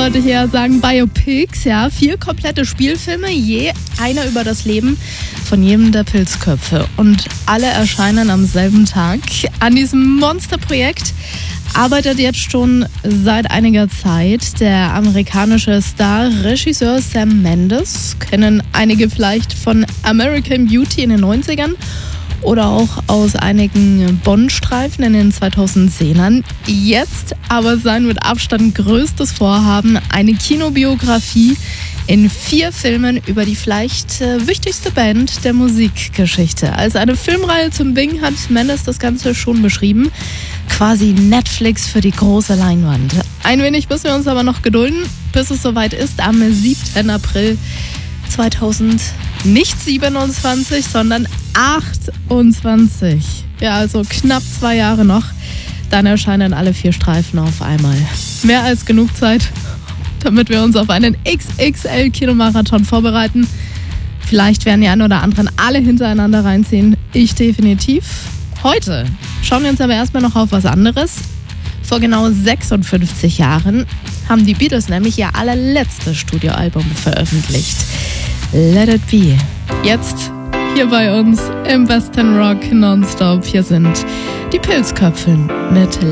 sollte ich eher sagen Biopics, ja. 4 komplette Spielfilme, je einer über das Leben von jedem der Pilzköpfe. Und alle erscheinen am selben Tag. An diesem Monsterprojekt arbeitet jetzt schon seit einiger Zeit der amerikanische Star-Regisseur Sam Mendes. Kennen einige vielleicht von American Beauty in den 90ern oder auch aus einigen Bond-Streifen in den 2010ern. Jetzt aber sein mit Abstand größtes Vorhaben, eine Kinobiografie in 4 Filmen über die vielleicht wichtigste Band der Musikgeschichte. Als eine Filmreihe zum Bing hat Mendes das Ganze schon beschrieben. Quasi Netflix für die große Leinwand. Ein wenig müssen wir uns aber noch gedulden, bis es soweit ist. Am 7. April 2027, sondern 28. Ja, also knapp 2 Jahre noch. Dann erscheinen alle 4 Streifen auf einmal. Mehr als genug Zeit, damit wir uns auf einen XXL-Kinomarathon vorbereiten. Vielleicht werden die einen oder anderen alle hintereinander reinziehen. Ich definitiv. Heute schauen wir uns aber erstmal noch auf was anderes. Vor genau 56 Jahren haben die Beatles nämlich ihr allerletztes Studioalbum veröffentlicht. Let It Be. Jetzt hier bei uns im Besten Rock Nonstop. Hier sind die Pilzköpfe mit